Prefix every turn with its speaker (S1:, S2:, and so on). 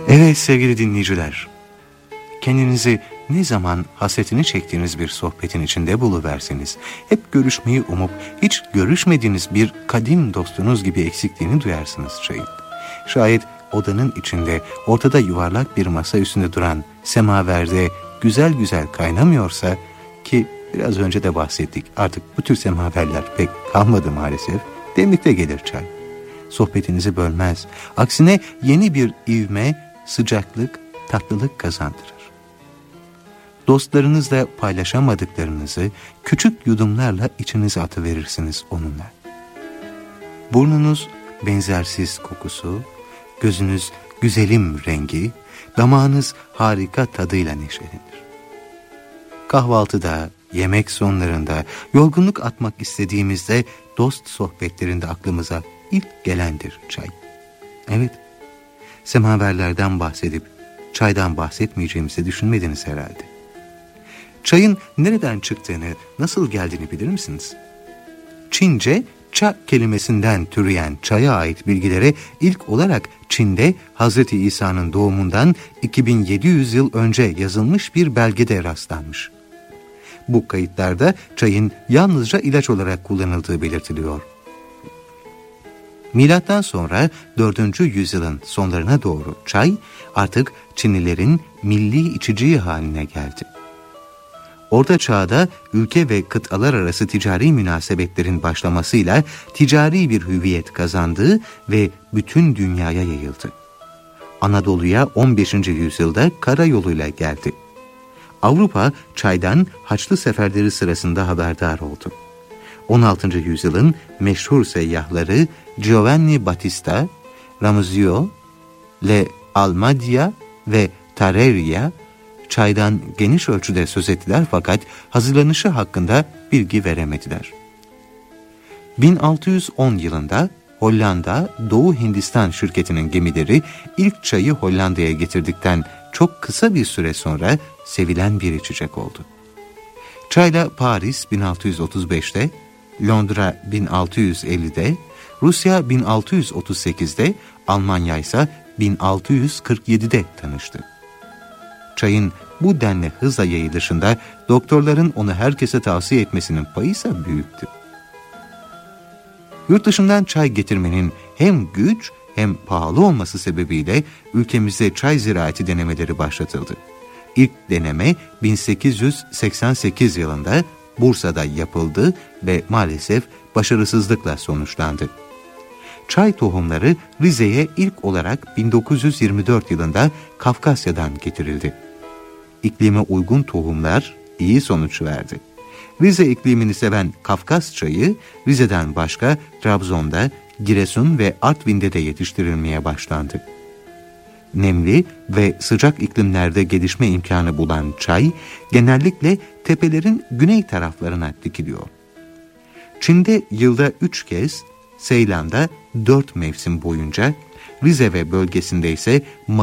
S1: Evet sevgili dinleyiciler, kendinizi ne zaman hasretini çektiğiniz bir sohbetin içinde buluverseniz, hep görüşmeyi umup hiç görüşmediğiniz bir kadim dostunuz gibi eksikliğini duyarsınız çayın. Şayet odanın içinde ortada yuvarlak bir masa üstünde duran semaverde güzel güzel kaynamıyorsa, ki biraz önce de bahsettik, artık bu tür semaverler pek kalmadı maalesef, demlikte gelir çay. Sohbetinizi bölmez, aksine yeni bir ivme, sıcaklık, tatlılık kazandırır. Dostlarınızla paylaşamadıklarınızı küçük yudumlarla içinize atıverirsiniz onunla. Burnunuz benzersiz kokusu, gözünüz güzelim rengi, damağınız harika tadıyla neşelenir. Kahvaltıda, yemek sonlarında, yorgunluk atmak istediğimizde dost sohbetlerinde aklımıza ilk gelendir çay. Evet, semaverlerden bahsedip çaydan bahsetmeyeceğimizi düşünmediniz herhalde. Çayın nereden çıktığını, nasıl geldiğini bilir misiniz? Çince, ça kelimesinden türeyen çaya ait bilgilere ilk olarak Çin'de Hz. İsa'nın doğumundan 2700 yıl önce yazılmış bir belgede rastlanmış. Bu kayıtlarda çayın yalnızca ilaç olarak kullanıldığı belirtiliyor. Milattan sonra 4. yüzyılın sonlarına doğru çay artık Çinlilerin milli içeceği haline geldi. Orta Çağ'da ülke ve kıtalar arası ticari münasebetlerin başlamasıyla ticari bir hüviyet kazandı ve bütün dünyaya yayıldı. Anadolu'ya 15. yüzyılda karayoluyla geldi. Avrupa çaydan Haçlı seferleri sırasında haberdar oldu. 16. yüzyılın meşhur seyyahları Giovanni Battista, Ramuzio, Le Almadia ve Tarreria çaydan geniş ölçüde söz ettiler fakat hazırlanışı hakkında bilgi veremediler. 1610 yılında Hollanda Doğu Hindistan şirketinin gemileri ilk çayı Hollanda'ya getirdikten çok kısa bir süre sonra sevilen bir içecek oldu. Çayla Paris 1635'te, Londra 1650'de, Rusya 1638'de, Almanya ise 1647'de tanıştı. Çayın bu denli hızla yayılışında doktorların onu herkese tavsiye etmesinin payı ise büyüktü. Yurt dışından çay getirmenin hem güç hem pahalı olması sebebiyle ülkemizde çay ziraati denemeleri başlatıldı. İlk deneme 1888 yılında Bursa'da yapıldı ve maalesef başarısızlıkla sonuçlandı. Çay tohumları Rize'ye ilk olarak 1924 yılında Kafkasya'dan getirildi. İklime uygun tohumlar iyi sonuç verdi. Rize iklimini seven Kafkas çayı Rize'den başka Trabzon'da, Giresun ve Artvin'de de yetiştirilmeye başlandı. Nemli ve sıcak iklimlerde gelişme imkanı bulan çay genellikle tepelerin güney taraflarına dikiliyor. Çin'de yılda 3 kez, Seylan'da 4 mevsim boyunca, Rize ve bölgesinde ise